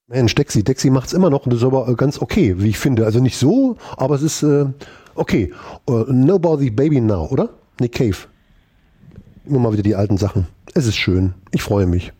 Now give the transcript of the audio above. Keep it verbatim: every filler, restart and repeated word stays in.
Mensch, Dexy, Dexy macht's immer noch und das ist aber äh, ganz okay, wie ich finde. Also nicht so, aber es ist äh, okay. Uh, Nobody Baby Now, oder? Nick Cave. Immer mal wieder die alten Sachen. Es ist schön. Ich freue mich.